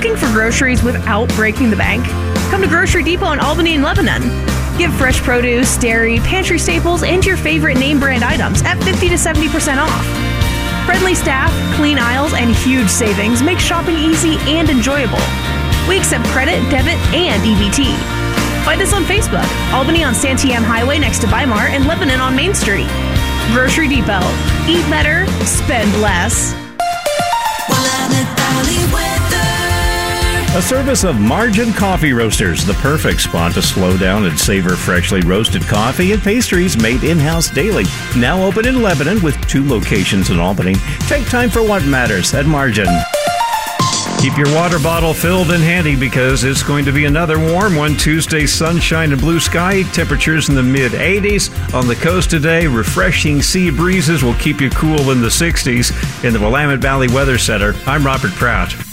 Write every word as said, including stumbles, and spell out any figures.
Looking for groceries without breaking the bank? Come to Grocery Depot in Albany and Lebanon. Get fresh produce, dairy, pantry staples, and your favorite name brand items at fifty to seventy percent off. Friendly staff, clean aisles, and huge savings make shopping easy and enjoyable. We accept credit, debit, and E B T. Find us on Facebook, Albany on Santiam Highway next to Weimar, and Lebanon on Main Street. Grocery Depot. Eat better, spend less. A service of Margin Coffee Roasters, the perfect spot to slow down and savor freshly roasted coffee and pastries made in-house daily. Now open in Lebanon with two locations in Albany. Take time for what matters at Margin. Keep your water bottle filled and handy because it's going to be another warm one. Tuesday, sunshine and blue sky, temperatures in the mid eighties. On the coast today, refreshing sea breezes will keep you cool in the sixties. In the Willamette Valley Weather Center, I'm Robert Pratt.